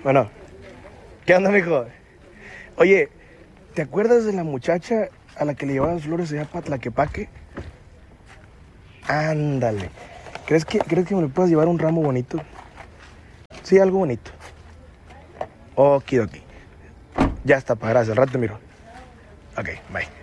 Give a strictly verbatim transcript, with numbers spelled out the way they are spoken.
Bueno, ¿qué onda, mijo? Oye, ¿te acuerdas de la muchacha a la que le llevaban flores allá para Tlaquepaque? Ándale. ¿Crees que, ¿Crees que me le puedas llevar un ramo bonito? Sí, algo bonito. Okidoki. Ya está, pa, gracias. Al rato te miro. Ok, bye.